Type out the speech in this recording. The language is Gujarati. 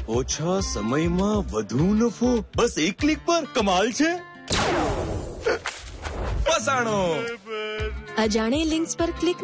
ઓછા સમયમાં વધુ નફો, બસ એક ક્લિક પર. કમાલ છે. ફસાણો. અજાણે લિંક્સ પર ક્લિક